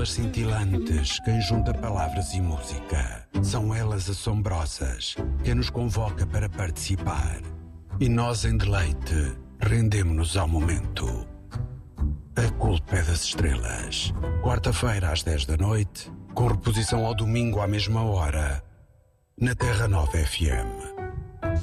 estrelas cintilantes, quem junta palavras e música. São elas assombrosas, quem nos convoca para participar. E nós, em deleite, rendemo-nos ao momento. A culpa é das estrelas. Quarta-feira, às 10 da noite, com reposição ao domingo à mesma hora, na Terra Nova FM.